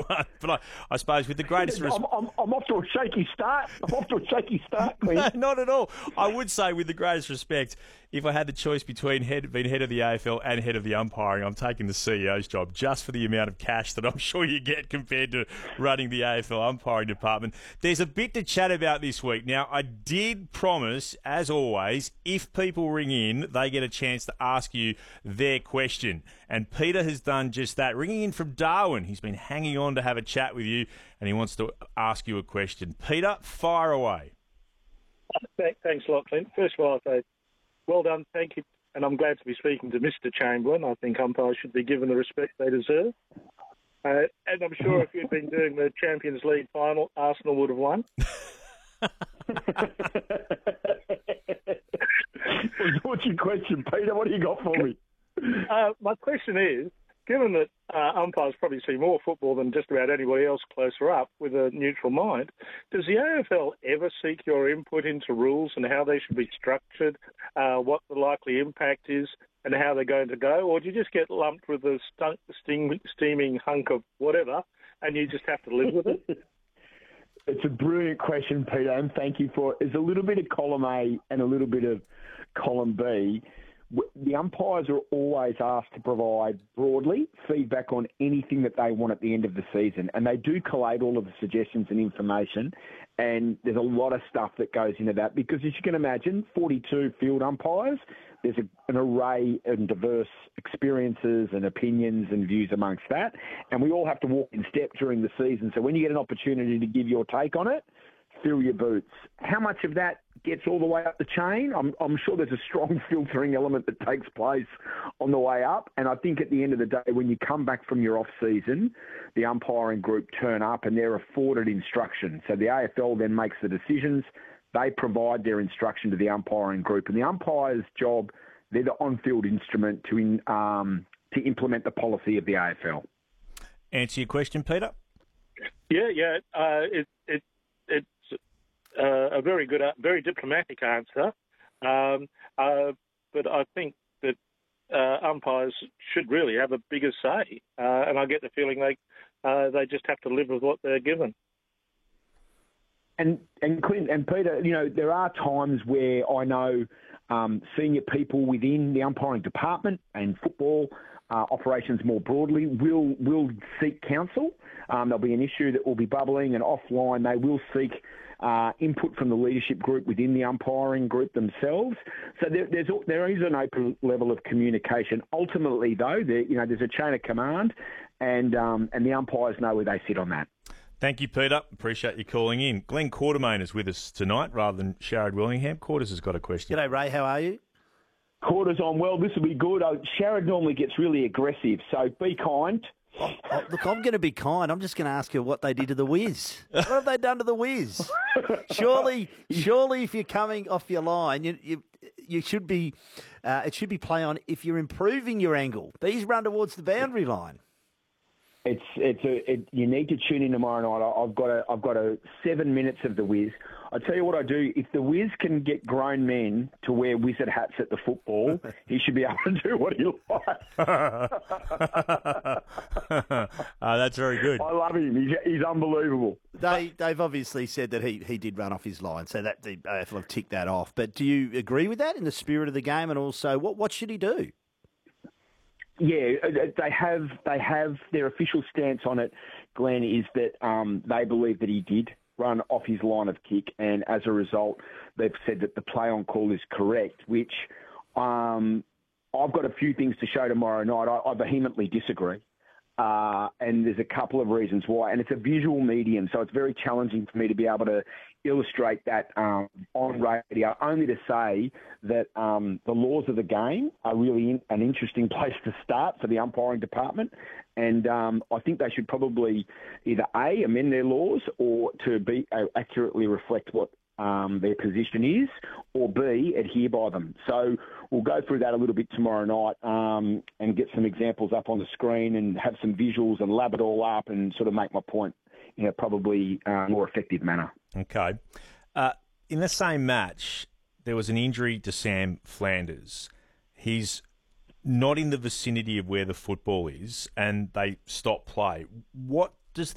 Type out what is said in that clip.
But I suppose with the greatest respect... I'm off to a shaky start. Quinn. No, not at all. I would say with the greatest respect, if I had the choice between being head of the AFL and head of the umpiring, I'm taking the CEO's job just for the amount of cash that I'm sure you get compared to running the AFL umpiring department. There's a bit to chat about this week. Now, I did promise, as always, if people ring in, they get a chance to ask you their question. And Peter has done just that. Ringing in from Darwin, he's been hanging on to have a chat with you, and he wants to ask you a question. Peter, fire away. Thanks a lot, Clint. First of all, I say, well done, thank you. And I'm glad to be speaking to Mr. Chamberlain. I think umpires should be given the respect they deserve. And I'm sure if you'd been doing the Champions League final, Arsenal would have won. What's your question, Peter? What do you got for me? My question is, given that umpires probably see more football than just about anybody else closer up with a neutral mind, does the AFL ever seek your input into rules and how they should be structured, what the likely impact is, and how they're going to go? Or do you just get lumped with a steaming hunk of whatever, and you just have to live with it? It's a brilliant question, Peter, and thank you for it. There's a little bit of column A and a little bit of column B. The umpires are always asked to provide broadly feedback on anything that they want at the end of the season, and they do collate all of the suggestions and information, and there's a lot of stuff that goes into that because, as you can imagine, 42 field umpires, there's an array and diverse experiences and opinions and views amongst that, and we all have to walk in step during the season. So when you get an opportunity to give your take on it, fill your boots. How much of that gets all the way up the chain? I'm sure there's a strong filtering element that takes place on the way up. And I think at the end of the day, when you come back from your off-season, the umpiring group turn up and they're afforded instruction. So the AFL then makes the decisions. They provide their instruction to the umpiring group. And the umpire's job, they're the on-field instrument to implement the policy of the AFL. Answer your question, Peter? Yeah. It's a very good, very diplomatic answer. But I think that umpires should really have a bigger say. And I get the feeling they just have to live with what they're given. And Clint and Peter, there are times where I know senior people within the umpiring department and football operations more broadly will seek counsel. There'll be an issue that will be bubbling, and offline they will seek input from the leadership group within the umpiring group themselves. So there is an open level of communication. Ultimately, though, there's a chain of command, and the umpires know where they sit on that. Thank you, Peter. Appreciate you calling in. Glenn Quartermain is with us tonight rather than Sharad Willingham. Quarters has got a question. G'day, Ray. How are you? Quarters on well. This will be good. Sharad normally gets really aggressive, so be kind. Look, I'm going to be kind. I'm just going to ask her what they did to the Wiz. What have they done to the Wiz? Surely, if you're coming off your line, you should be. It should be play on if you're improving your angle. These run towards the boundary line. You need to tune in tomorrow night. I've got a 7 minutes of the Wiz. I tell you what I do. If the Wiz can get grown men to wear wizard hats at the football, he should be able to do what he likes. That's very good. I love him. He's unbelievable. They've obviously said that he did run off his line, so that the AFL have ticked that off. But do you agree with that in the spirit of the game? And also, what should he do? Yeah, they have their official stance on it, Glenn, is that they believe that he did run off his line of kick, and as a result, they've said that the play on call is correct, which I've got a few things to show tomorrow night. I vehemently disagree. And there's a couple of reasons why. And it's a visual medium, so it's very challenging for me to be able to illustrate that on radio, only to say that the laws of the game are really an interesting place to start for the umpiring department. And I think they should probably either A, amend their laws, or to B, accurately reflect what their position is, or B, adhere by them. So we'll go through that a little bit tomorrow night and get some examples up on the screen and have some visuals and lab it all up and sort of make my point in a probably more effective manner. Okay. In the same match, there was an injury to Sam Flanders. He's not in the vicinity of where the football is, and they stop play. What